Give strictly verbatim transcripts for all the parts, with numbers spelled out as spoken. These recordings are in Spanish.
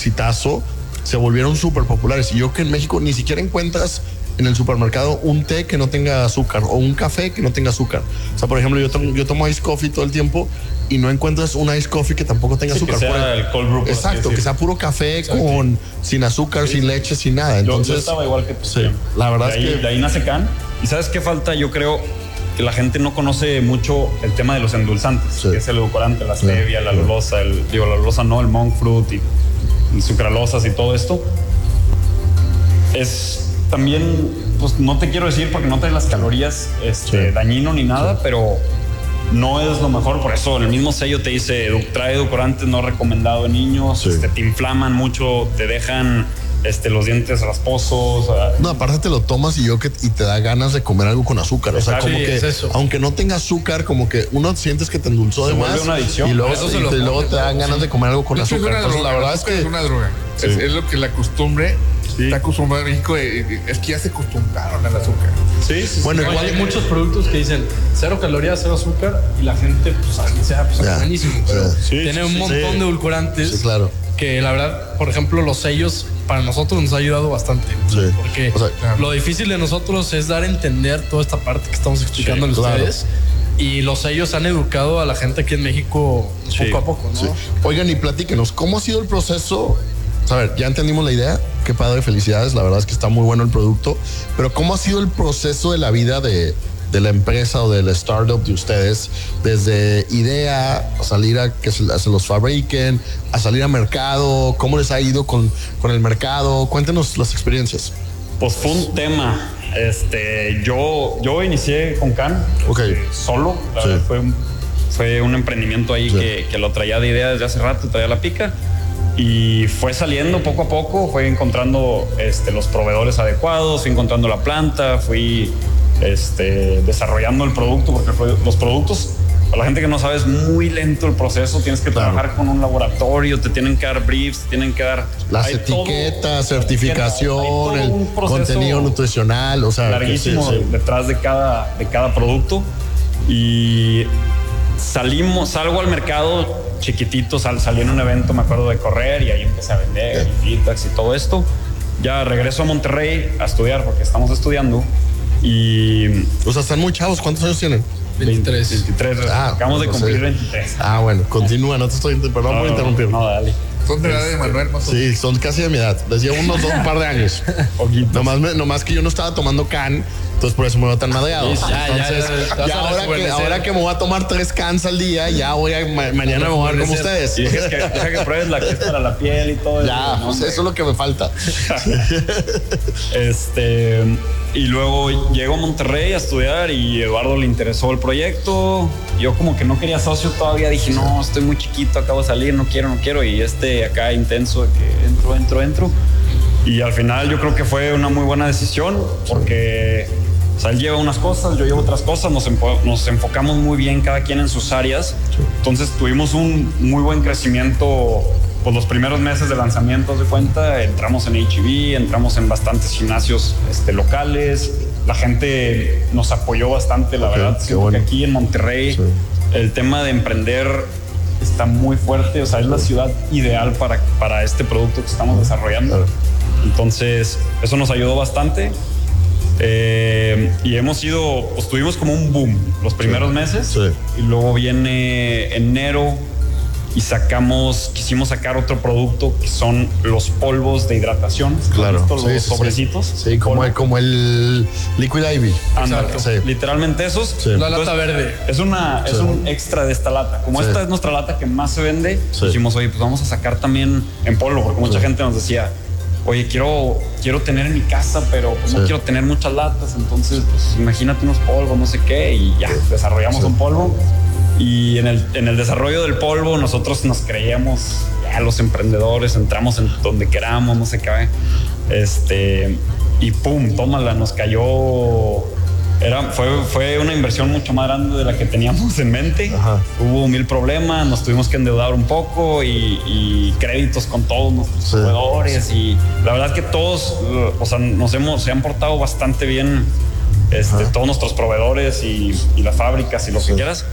exitazo, se volvieron súper populares. Y yo que en México ni siquiera encuentras en el supermercado un té que no tenga azúcar o un café que no tenga azúcar. O sea, por ejemplo, yo tomo, yo tomo ice coffee todo el tiempo y no encuentras un ice coffee que tampoco tenga sí, azúcar. Que sea el cold brew. Exacto, que sea puro café Exacto. con sin azúcar, sí, sin leche, sin nada. Entonces, yo, yo estaba igual que tú. Sí, la verdad de ahí, es que... De ahí nace Can. ¿Y sabes qué falta? Yo creo que la gente no conoce mucho el tema de los endulzantes, sí. que es el edulcorante, la stevia, sí. la lolosa, el, digo, la lolosa no, el monk fruit y, y sucralosas y todo esto. Es también, pues no te quiero decir porque no trae las calorías este, sí. dañino ni nada, sí. pero no es lo mejor. Por eso el mismo sello te dice, trae edulcorantes no recomendado en niños, sí. este, te inflaman mucho, te dejan este, los dientes rasposos. No, aparte te lo tomas y yo que y te da ganas de comer algo con azúcar. O sea, como sí, que es aunque no tenga azúcar, como que uno sientes que te endulzó de más una adicción. Y luego, y te, luego te dan ganas sí. de comer algo con es azúcar. Entonces, droga, la verdad es que es una droga. Sí. Es, es lo que la costumbre sí. está acostumbrada en México. Es que ya se acostumbraron al azúcar. Sí, sí. Bueno, igual hay muchos productos que dicen cero calorías, cero azúcar y la gente, pues, alguien sea, pues, yeah. buenísimo. Pero yeah. sí, tiene un sí, montón sí. de edulcorantes. Sí, claro. Que la verdad, por ejemplo, los sellos para nosotros nos ha ayudado bastante. Sí. Porque o sea, claro. lo difícil de nosotros es dar a entender toda esta parte que estamos explicando sí, a ustedes. Claro. Y los sellos han educado a la gente aquí en México sí. poco a poco, ¿no? Sí. Oigan, y platíquenos, ¿cómo ha sido el proceso? A ver, ya entendimos la idea. Qué padre, felicidades. La verdad es que está muy bueno el producto. Pero ¿cómo ha sido el proceso de la vida de, de la empresa o del startup de ustedes? Desde idea a salir a que se, se los fabriquen, a salir a mercado. ¿Cómo les ha ido con, con el mercado? Cuéntenos las experiencias. Pues fue un tema. Este, yo, yo inicié con Can okay. este, solo. La sí. verdad fue, un, fue un emprendimiento ahí sí. que, que lo traía de idea desde hace rato, traía la pica. Y fue saliendo poco a poco, fue encontrando este, los proveedores adecuados, fui encontrando la planta, fui este, desarrollando el producto, porque fue, los productos, para la gente que no sabe, es muy lento el proceso. Tienes que claro. trabajar con un laboratorio, te tienen que dar briefs, te tienen que dar... Las etiquetas, todo, certificación, el contenido nutricional, o sea... Larguísimo sí, sí. detrás de cada, de cada producto. Y salimos, salgo al mercado... chiquitito, sal, salí en un evento, me acuerdo de correr y ahí empecé a vender y feedbacks y todo esto. Ya regreso a Monterrey a estudiar porque estamos estudiando y... O sea, están muy chavos. ¿Cuántos años tienen? veintitrés. veintitrés. Ah, acabamos de cumplir sé. veintitrés. Ah, bueno, continúa, no te estoy... Perdón no, por interrumpir. No, dale. Son de la edad de Manuel, más o menos. Sí, son casi de mi edad. Decía unos dos, un par de años. nomás, me, nomás que yo no estaba tomando Can, entonces por eso me veo tan madeado. Sí, ya, entonces, ya, ya, ya ahora, que, ahora que me voy a tomar tres cans al día, ya voy a, ma, mañana me voy a ver como ustedes. Sí, es que, deja que pruebes la que es para la piel y todo. Ya, eso, ¿no? Pues eso es lo que me falta. este... Y luego llego a Monterrey a estudiar y Eduardo le interesó el proyecto. Yo como que no quería socio todavía. Dije, no, estoy muy chiquito, acabo de salir, no quiero, no quiero. Y este acá intenso de que entro, entro, entro. Y al final yo creo que fue una muy buena decisión porque, o sea, él lleva unas cosas, yo llevo otras cosas. Nos, enfo- nos enfocamos muy bien cada quien en sus áreas. Entonces tuvimos un muy buen crecimiento. Pues los primeros meses de lanzamiento, de cuenta, entramos en H E B, entramos en bastantes gimnasios este, locales. La gente nos apoyó bastante, la okay, verdad. Siento bueno. que aquí en Monterrey sí. el tema de emprender está muy fuerte. O sea, es la ciudad ideal para, para este producto que estamos desarrollando. Claro. Entonces, eso nos ayudó bastante. Eh, y hemos ido, pues tuvimos como un boom los primeros sí. meses. Sí. Y luego viene enero. Y sacamos, quisimos sacar otro producto que son los polvos de hidratación. Claro. Estos, sí, los sí, sobrecitos. Sí, como el, como el Liquid I V. Ándale, sí. Literalmente esos. Sí. La lata verde. Es, una, sí. es un extra de esta lata. Como sí. esta es nuestra lata que más se vende, sí. dijimos, oye, pues vamos a sacar también en polvo, porque mucha sí. gente nos decía, oye, quiero, quiero tener en mi casa, pero pues, sí. no quiero tener muchas latas. Entonces, pues imagínate unos polvos, no sé qué, y ya, desarrollamos sí. un polvo. Y en el, en el desarrollo del polvo nosotros nos creíamos ya los emprendedores, entramos en donde queramos, no sé qué. Este, y pum, tómala, nos cayó. Era, fue, fue una inversión mucho más grande de la que teníamos en mente. Ajá. Hubo mil problemas, nos tuvimos que endeudar un poco y, y créditos con todos nuestros sí. proveedores. Sí. Y la verdad que todos, o sea, nos hemos, se han portado bastante bien este, todos nuestros proveedores y, y las fábricas y lo sí. que quieras.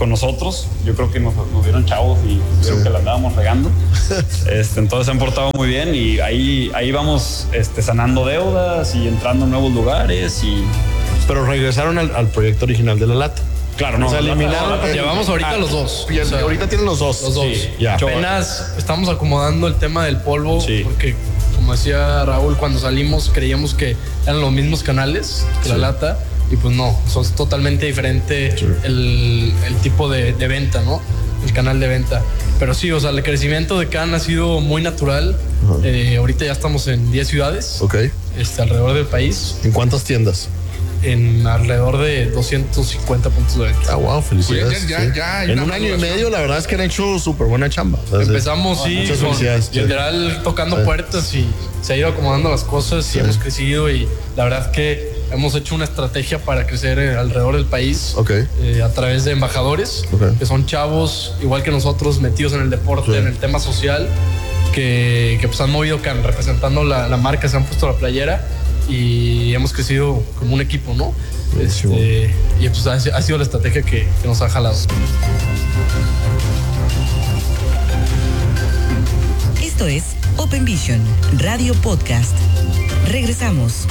con nosotros. Yo creo que nos, nos vieron chavos y creo sí. que la andábamos regando. Este, entonces se han portado muy bien y ahí, ahí vamos este, sanando deudas y entrando en nuevos lugares. Y... Pero regresaron al, al proyecto original de la lata. Claro, no. O sea, eliminaron. Eh, llevamos ahorita ah, los dos. Y el, o sea, ahorita tienen los dos. Los dos. Sí, ya. Apenas estamos acomodando el tema del polvo. Sí. Porque, como decía Raúl, cuando salimos creíamos que eran los mismos canales que sí. la lata. Y pues no, son totalmente diferente sí. el, el tipo de, de venta, ¿no? El canal de venta. Pero sí, o sea, el crecimiento de Can ha sido muy natural. Uh-huh. Eh, ahorita ya estamos en diez ciudades. Ok. Este, alrededor del país. ¿En cuántas tiendas? En alrededor de doscientos cincuenta puntos de venta. Ah, wow, felicidades. Pues ya, ya, ya, sí. En un año y medio, la verdad es que han hecho súper buena chamba. Empezamos, sí, muchas felicidades. Con, literal tocando sí. puertas y se ha ido acomodando las cosas sí. y hemos crecido y la verdad es que hemos hecho una estrategia para crecer alrededor del país okay. eh, a través de embajadores, okay. que son chavos igual que nosotros metidos en el deporte, sí. en el tema social, que, que pues han movido Can, representando la, la marca, se han puesto la playera y hemos crecido como un equipo, ¿no? Este, y pues ha, ha sido la estrategia que, que nos ha jalado. Esto es Open Vision, Radio Podcast. Regresamos.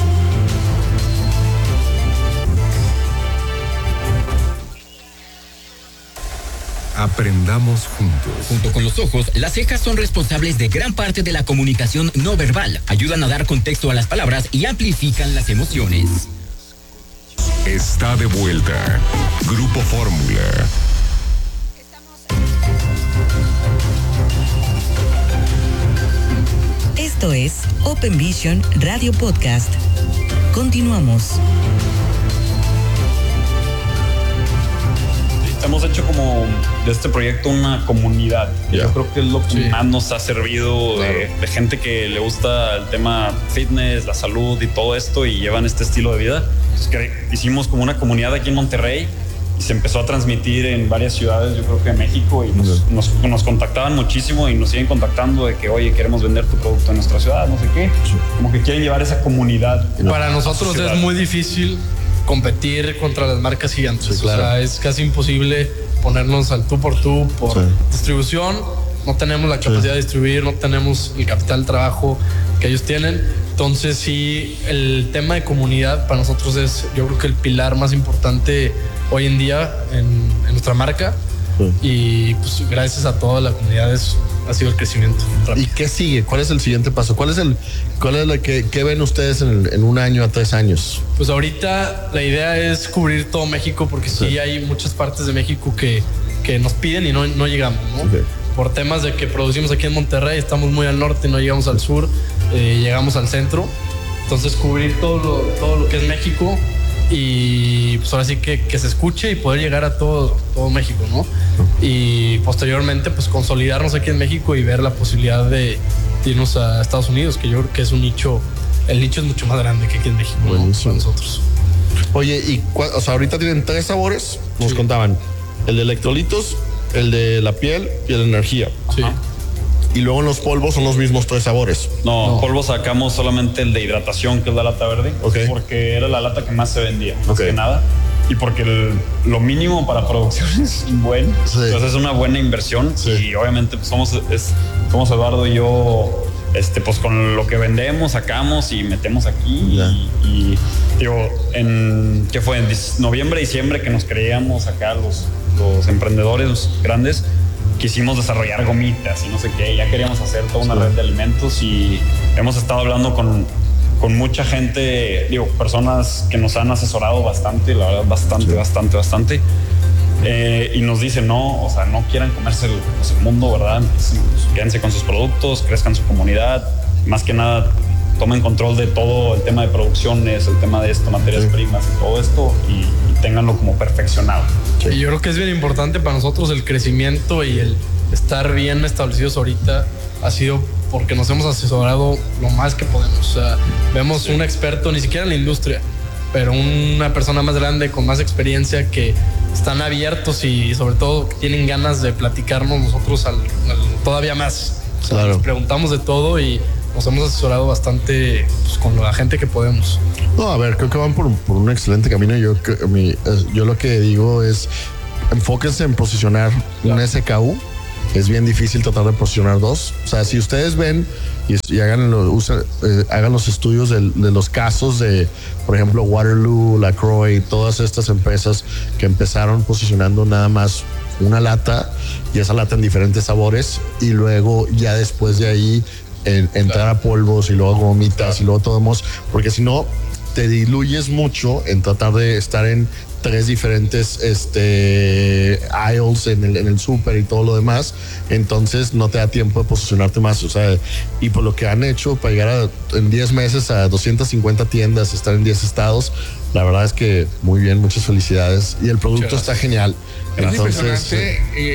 Aprendamos juntos. Junto con los ojos, las cejas son responsables de gran parte de la comunicación no verbal. Ayudan a dar contexto a las palabras y amplifican las emociones. Está de vuelta. Grupo Fórmula. Esto es Open Vision Radio Podcast. Continuamos. Hemos hecho como de este proyecto una comunidad. Yeah. Yo creo que es lo que sí. más nos ha servido claro. de, de gente que le gusta el tema fitness, la salud y todo esto y llevan este estilo de vida. Entonces que hicimos como una comunidad aquí en Monterrey y se empezó a transmitir en varias ciudades, yo creo que en México, y nos, yeah. nos, nos contactaban muchísimo y nos siguen contactando de que, oye, queremos vender tu producto en nuestra ciudad, no sé qué. Sí. Como que quieren llevar esa comunidad. Para nosotros es muy difícil competir contra las marcas gigantes. Sí, claro. O sea, es casi imposible ponernos al tú por tú por sí. distribución. No tenemos la capacidad sí. de distribuir, no tenemos el capital de trabajo que ellos tienen. Entonces sí, el tema de comunidad para nosotros es, yo creo que el pilar más importante hoy en día en, en nuestra marca. Sí. Y pues gracias a toda la comunidad es, ha sido el crecimiento rápido. ¿Y qué sigue? ¿Cuál es el siguiente paso? ¿Cuál es el, cuál es la que, qué ven ustedes en, el, en un año a tres años? Pues ahorita la idea es cubrir todo México porque sí, sí hay muchas partes de México que, que nos piden y no, no llegamos, ¿no? Okay. Por temas de que producimos aquí en Monterrey, estamos muy al norte, no llegamos al sur, eh, llegamos al centro. Entonces cubrir todo lo, todo lo que es México y pues ahora sí que, que se escuche y poder llegar a todo, todo México, ¿no? Y posteriormente pues consolidarnos aquí en México y ver la posibilidad de, de irnos a Estados Unidos, que yo creo que es un nicho, el nicho es mucho más grande que aquí en México, ¿no? Para nosotros. Oye, y o sea, ahorita tienen tres sabores, nos sí. contaban, el de electrolitos, el de la piel y el de energía. Sí. Ajá. Y luego en los polvos son los mismos tres sabores. No, no. polvo sacamos solamente el de hidratación, que es la lata verde, okay. porque era la lata que más se vendía, más okay. que nada. Y porque el, lo mínimo para producción es bueno. Sí. Entonces es una buena inversión. Sí. Y obviamente pues, somos, es, somos Eduardo y yo, este, pues con lo que vendemos, sacamos y metemos aquí. Yeah. Y, y digo, en, ¿qué fue? En noviembre, diciembre que nos creíamos acá los, los emprendedores los grandes. Quisimos desarrollar gomitas y no sé qué, ya queríamos hacer toda una sí. red de alimentos y hemos estado hablando con, con mucha gente, digo, personas que nos han asesorado bastante, la verdad, bastante, sí. bastante, bastante. Eh, y nos dicen, no, o sea, no quieran comerse el, pues, el mundo, ¿verdad? Pues, quédense con sus productos, crezcan su comunidad, más que nada tomen control de todo el tema de producciones, el tema de esto, materias sí. primas y todo esto y, y ténganlo como perfeccionado. Y yo creo que es bien importante para nosotros el crecimiento y el estar bien establecidos ahorita ha sido porque nos hemos asesorado lo más que podemos. O sea, vemos sí. un experto, ni siquiera en la industria, pero una persona más grande con más experiencia que están abiertos y sobre todo tienen ganas de platicarnos nosotros al, al, todavía más. O sea, claro. Les preguntamos de todo y nos hemos asesorado bastante pues, con la gente que podemos. No, a ver, creo que van por, por un excelente camino. Yo, mi, yo lo que digo es, enfóquense en posicionar un S K U. Es bien difícil tratar de posicionar dos. O sea, si ustedes ven y, y hagan, lo, usen, eh, hagan los estudios de, de los casos de, por ejemplo, Waterloo, LaCroix, todas estas empresas que empezaron posicionando nada más una lata y esa lata en diferentes sabores y luego ya después de ahí en, entrar a polvos y luego gomitas y luego todo demás, porque si no te diluyes mucho en tratar de estar en tres diferentes este, aisles en el, en el súper y todo lo demás, entonces no te da tiempo de posicionarte más, o sea, y por lo que han hecho para llegar a, en diez meses a doscientas cincuenta tiendas, estar en diez estados, la verdad es que muy bien, muchas felicidades y el producto está genial. Es entonces, impresionante. Eh,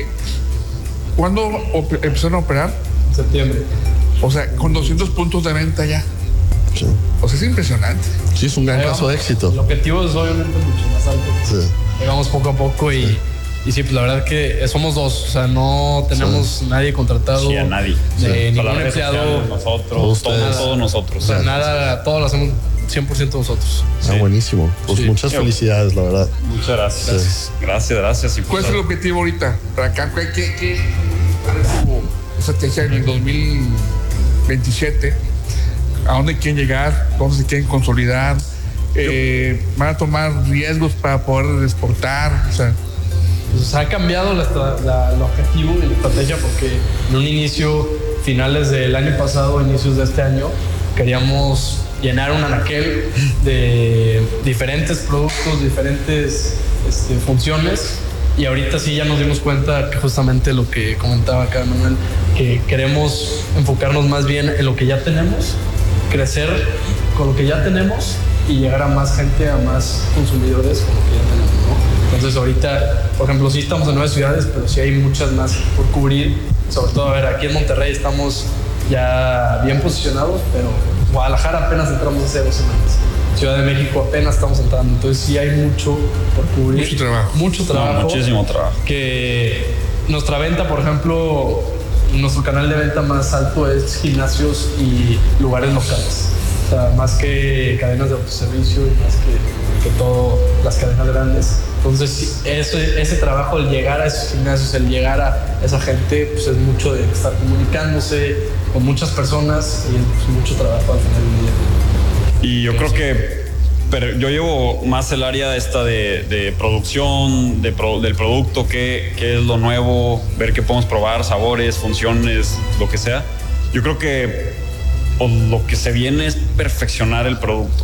¿Cuándo op- empezaron a operar? En septiembre. O sea, con doscientos puntos de venta ya. Sí. O sea, es impresionante. Sí, es un gran Ahí caso vamos. de éxito. El objetivo es obviamente mucho más alto. Sí. Ahí vamos poco a poco y, sí. y sí, pues la verdad que somos dos. O sea, no tenemos Sí. nadie contratado. Sí, a nadie. De Sí. ningún Las redes empleado. sociales, nosotros, todos, todos nosotros. O sea, nada, todo lo hacemos cien por ciento nosotros. Está Sí. buenísimo. Pues Sí. muchas felicidades, la verdad. Muchas gracias. Sí. Gracias, gracias. Y ¿Cuál pues, es el objetivo ahorita? ¿Para acá? ¿Qué, qué, qué cuál es su estrategia en el dos mil veintisiete? ¿A dónde quieren llegar? ¿Dónde se quieren consolidar? Eh, ¿Van a tomar riesgos para poder exportar? O sea, Pues ha cambiado la, estra- la- el objetivo y la estrategia porque en un inicio, finales del año pasado, inicios de este año, queríamos llenar un anaquel de diferentes productos, diferentes este, funciones y ahorita sí ya nos dimos cuenta que justamente lo que comentaba acá Manuel, que queremos enfocarnos más bien en lo que ya tenemos, crecer con lo que ya tenemos y llegar a más gente, a más consumidores con lo que ya tenemos, ¿no? Entonces ahorita, por ejemplo, sí estamos en nueve ciudades, pero sí hay muchas más por cubrir. Sobre todo, a ver, aquí en Monterrey estamos ya bien posicionados, pero Guadalajara apenas entramos hace dos semanas. Ciudad de México apenas estamos entrando, entonces sí hay mucho por cubrir. Mucho trabajo. Mucho trabajo. no, muchísimo trabajo. Que nuestra venta, por ejemplo, nuestro canal de venta más alto es gimnasios y lugares locales. O sea, más que cadenas de autoservicio y más que, que todo las cadenas grandes. Entonces, sí, ese, ese trabajo, el llegar a esos gimnasios, el llegar a esa gente, pues es mucho de estar comunicándose con muchas personas y es pues, mucho trabajo al final del día. Y yo creo que pero yo llevo más el área esta de, de producción, de pro, del producto, qué, qué es lo nuevo, ver qué podemos probar, sabores, funciones, lo que sea. Yo creo que pues, lo que se viene es perfeccionar el producto.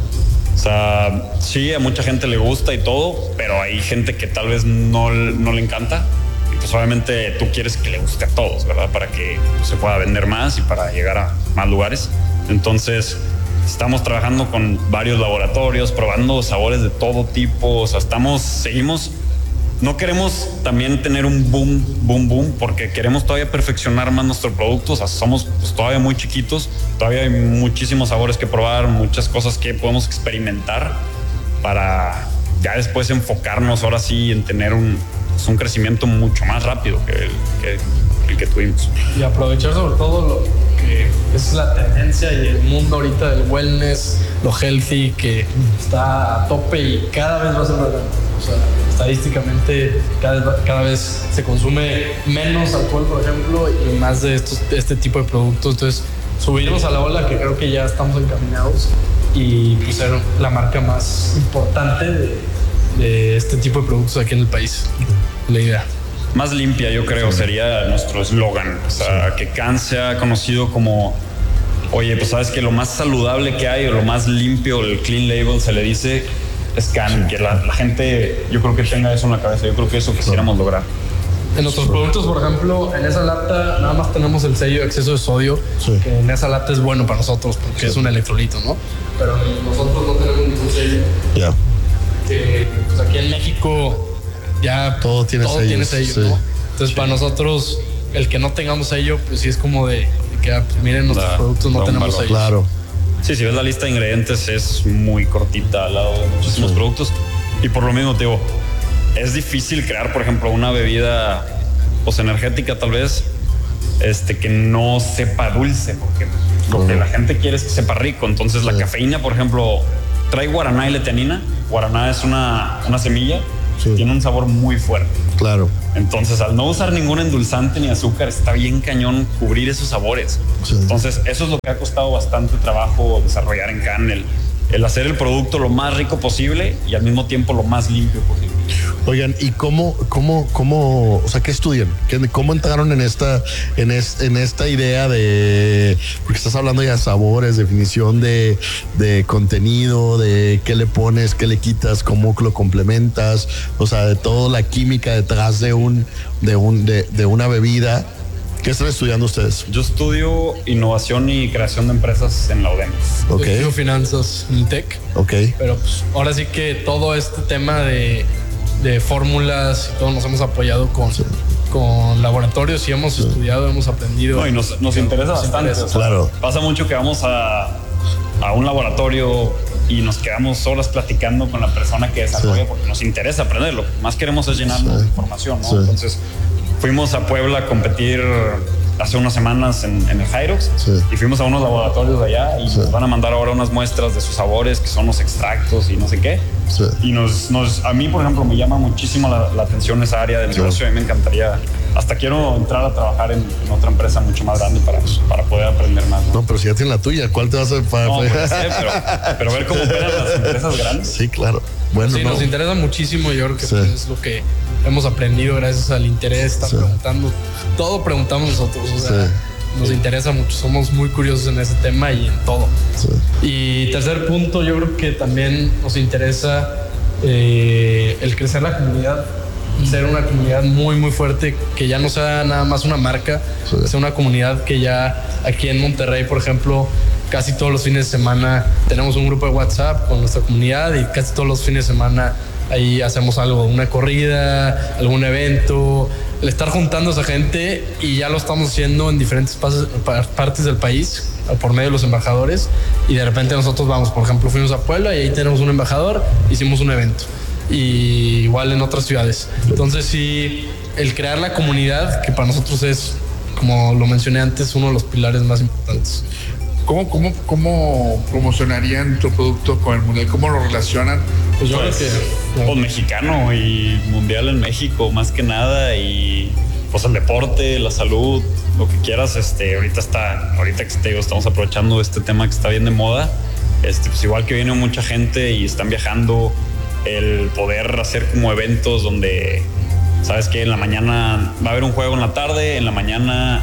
O sea, sí, a mucha gente le gusta y todo, pero hay gente que tal vez no, no le encanta. Y pues obviamente tú quieres que le guste a todos, ¿verdad? Para que se pueda vender más y para llegar a más lugares. Entonces, estamos trabajando con varios laboratorios, probando sabores de todo tipo. O sea, estamos, seguimos. No queremos también tener un boom, boom, boom, porque queremos todavía perfeccionar más nuestro producto. O sea, somos pues, todavía muy chiquitos, todavía hay muchísimos sabores que probar, muchas cosas que podemos experimentar para ya después enfocarnos ahora sí en tener un, pues, un crecimiento mucho más rápido que el que, el que tuvimos. Y aprovechar sobre todo lo que es la tendencia y el mundo ahorita del wellness, lo healthy, que está a tope y cada vez va a ser más grande. O sea, estadísticamente cada, cada vez se consume menos alcohol, por ejemplo, y más de estos, este tipo de productos. Entonces, subirnos a la ola, que creo que ya estamos encaminados, y pues, ser la marca más importante de, de este tipo de productos aquí en el país. La idea. Más limpia, yo creo, sería nuestro eslogan. O sea, que Can sea conocido como, oye, pues sabes que lo más saludable que hay o lo más limpio, el clean label se le dice, es Can. Que la, la gente, yo creo que tenga eso en la cabeza. Yo creo que eso quisiéramos lograr. En nuestros productos, por ejemplo, en esa lata nada más tenemos el sello de exceso de sodio, sí. que en esa lata es bueno para nosotros porque sí. es un electrolito, ¿no? Pero nosotros no tenemos ningún sello. Ya. Yeah. Que pues, aquí en México ya todo tiene todo sellos, tiene sello, sí. ¿no? Entonces, sí. para nosotros, el que no tengamos sello, pues sí es como de, de que, pues, miren, nuestros da, productos no tenemos sello. Claro. Sí, si ves la lista de ingredientes es muy cortita al lado de muchísimos sí. productos. Y por lo mismo, te digo, es difícil crear, por ejemplo, una bebida pues, energética tal vez este, que no sepa dulce, porque lo que la gente quiere es que sepa rico. Entonces sí. la cafeína, por ejemplo, trae guaraná y letianina. Guaraná es una, una semilla sí. tiene un sabor muy fuerte. Claro. Entonces, al no usar ningún endulzante ni azúcar, está bien cañón cubrir esos sabores. Sí. Entonces, eso es lo que ha costado bastante trabajo desarrollar en Can, el, el hacer el producto lo más rico posible y al mismo tiempo lo más limpio posible. Oigan, ¿y cómo, cómo, cómo, o sea, qué estudian? ¿Qué, ¿Cómo entraron en esta, en, es, en esta idea de, porque estás hablando ya de sabores, definición de, de contenido, de qué le pones, qué le quitas, cómo lo complementas, o sea, de toda la química detrás de un, de un, de, de una bebida? ¿Qué están estudiando ustedes? Yo estudio innovación y creación de empresas en la U D E M. Okay. Yo estudio finanzas en Tech. Ok. Pero pues ahora sí que todo este tema de de fórmulas y todo nos hemos apoyado con, sí. con laboratorios y hemos sí. estudiado, hemos aprendido. No, y nos, nos interesa nos bastante. Interesa. O sea, claro. Pasa mucho que vamos a, a un laboratorio y nos quedamos horas platicando con la persona que desarrolla sí. porque nos interesa aprenderlo. Lo que más queremos es llenarnos sí. de información, ¿no? Sí. Entonces, fuimos a Puebla a competir hace unas semanas en, en el Hyrox sí. y fuimos a unos laboratorios de allá y sí. nos van a mandar ahora unas muestras de sus sabores que son los extractos y no sé qué sí. y nos, nos a mí por ejemplo me llama muchísimo la, la atención esa área del sí. negocio. A mí me encantaría, hasta quiero entrar a trabajar en, en otra empresa mucho más grande para, para poder aprender más, ¿no? No, pero si ya tienes la tuya, ¿cuál te vas a para no, pues, sí, pero, pero ver cómo operan las empresas grandes. Sí, claro. Bueno, sí, no. nos interesa muchísimo. Yo creo que sí. pues, es lo que hemos aprendido gracias al interés, estar sí. preguntando. Todo preguntamos nosotros, o sea, sí. nos sí. interesa mucho. Somos muy curiosos en ese tema y en todo. Sí. Y tercer punto, yo creo que también nos interesa eh, el crecer la comunidad, ser una comunidad muy, muy fuerte, que ya no sea nada más una marca, sí. sea una comunidad que ya aquí en Monterrey, por ejemplo, casi todos los fines de semana tenemos un grupo de WhatsApp con nuestra comunidad y casi todos los fines de semana ahí hacemos algo, una corrida, algún evento, el estar juntando a esa gente y ya lo estamos haciendo en diferentes partes del país por medio de los embajadores y de repente nosotros vamos, por ejemplo, fuimos a Puebla y ahí tenemos un embajador, hicimos un evento y igual en otras ciudades. Entonces sí, el crear la comunidad, que para nosotros es, como lo mencioné antes, uno de los pilares más importantes. ¿Cómo, cómo, ¿Cómo promocionarían tu producto con el mundial? ¿Cómo lo relacionan? Pues yo pues, creo que pues, mexicano y mundial en México más que nada, y pues el deporte, la salud, lo que quieras. Este, ahorita está, ahorita que te digo, estamos aprovechando este tema que está bien de moda. Este, pues igual que viene mucha gente y están viajando, el poder hacer como eventos donde, sabes que en la mañana va a haber un juego en la tarde, en la mañana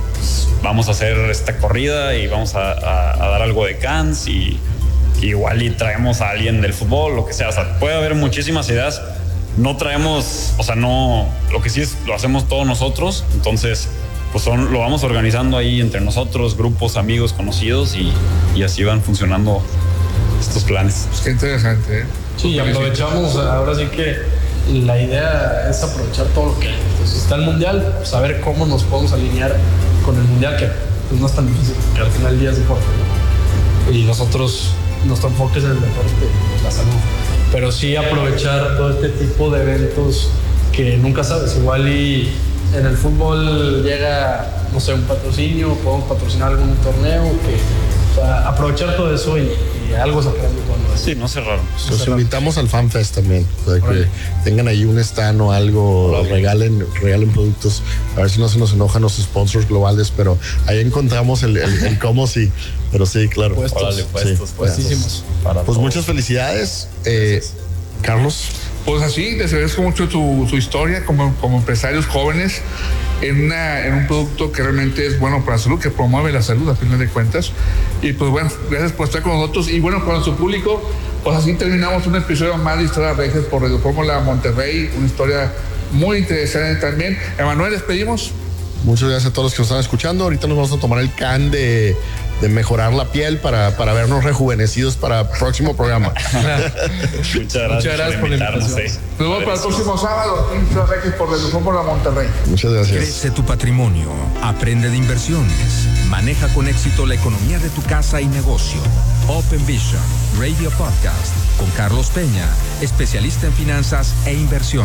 vamos a hacer esta corrida y vamos a, a, a dar algo de cans y, y igual y traemos a alguien del fútbol, lo que sea. O sea, puede haber muchísimas ideas. No traemos, o sea, no, lo que sí es, lo hacemos todos nosotros. Entonces, pues son, lo vamos organizando ahí entre nosotros, grupos, amigos, conocidos y, y así van funcionando estos planes. Pues qué interesante, ¿eh? Sí, y aprovechamos, ahora sí que la idea es aprovechar todo lo que hay. Entonces está el mundial, saber cómo nos podemos alinear con el mundial, que pues no es tan difícil, que al final del día es deporte, ¿no? Y nosotros, nuestro enfoque es el deporte, la salud. Pero sí aprovechar todo este tipo de eventos que nunca sabes. Igual y en el fútbol llega, no sé, un patrocinio, podemos patrocinar algún torneo, que, o sea, aprovechar todo eso y, y algo sacarlo cuando es. Sí, no cerraron. Los invitamos al FanFest también, o sea, que tengan ahí un stand o algo, o regalen, regalen productos, a ver si no se nos enojan los sponsors globales, pero ahí encontramos el, el, el cómo sí, pero sí, claro. Puestos, Órale, puestos, sí, puestísimos. Para pues todos. Muchas felicidades, eh, Carlos. Pues así, les agradezco mucho tu, tu historia como, como empresarios jóvenes en, una, en un producto que realmente es bueno para la salud, que promueve la salud a final de cuentas. Y pues bueno, gracias por estar con nosotros. Y bueno, para su público, pues así terminamos un episodio más de Historia Regias por Radio Fórmula Monterrey, una historia muy interesante también. Emanuel, despedimos. Muchas gracias a todos los que nos están escuchando. Ahorita nos vamos a tomar el can de, de mejorar la piel para, para vernos rejuvenecidos para el próximo programa. Muchas gracias, Muchas gracias por, por invitarnos. Sí. Nos vemos para el próximo sábado en Historia Regias por Radio Fórmula Monterrey. Muchas gracias. Crece tu patrimonio, aprende de inversiones, maneja con éxito la economía de tu casa y negocio. Open Vision Radio Podcast con Carlos Peña, especialista en finanzas e inversiones.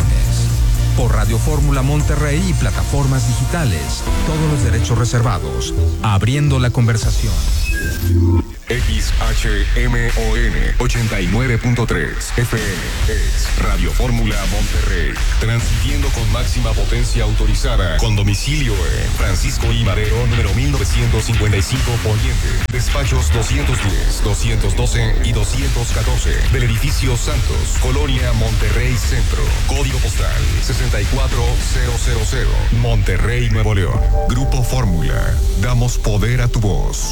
Por Radio Fórmula Monterrey y plataformas digitales. Todos los derechos reservados. Abriendo la conversación. X H M O N ochenta y nueve punto tres F M es Radio Fórmula Monterrey, transmitiendo con máxima potencia autorizada, con domicilio en Francisco I. Madero, número mil novecientos cincuenta y cinco Poniente, despachos doscientos diez, doscientos doce y doscientos catorce, del edificio Santos, Colonia Monterrey Centro, código postal sesenta y cuatro mil, Monterrey, Nuevo León. Grupo Fórmula, damos poder a tu voz.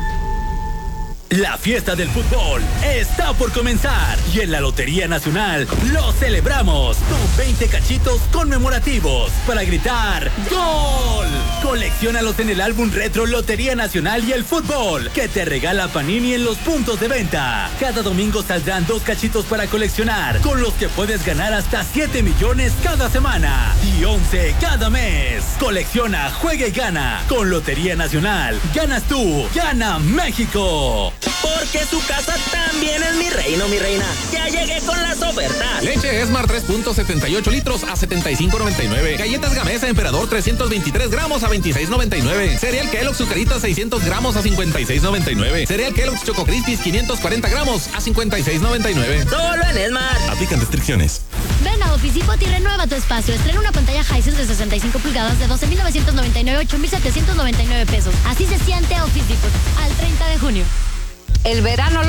La fiesta del fútbol está por comenzar y en la Lotería Nacional lo celebramos con veinte cachitos conmemorativos para gritar ¡Gol! Colecciónalos en el álbum retro Lotería Nacional y el Fútbol que te regala Panini en los puntos de venta. Cada domingo saldrán dos cachitos para coleccionar, con los que puedes ganar hasta siete millones cada semana y once cada mes. Colecciona, juega y gana. Con Lotería Nacional, ganas tú, gana México. Porque su casa también es mi reino, mi reina. Ya llegué con las ofertas. Leche Esmar tres punto setenta y ocho litros a setenta y cinco noventa y nueve. Galletas Gamesa Emperador trescientos veintitrés gramos a veintiséis noventa y nueve. Cereal Kellogg's Zucaritas seiscientos gramos a cincuenta y seis noventa y nueve. Cereal Kellogg's Choco Crispies quinientos cuarenta gramos a cincuenta y seis noventa y nueve. Solo en Esmar. Aplican restricciones. Ven a Office Depot y renueva tu espacio. Estrena una pantalla Hisense de sesenta y cinco pulgadas de doce mil novecientos noventa y nueve a ocho mil setecientos noventa y nueve pesos. Así se siente Office Depot al treinta de junio. El verano lo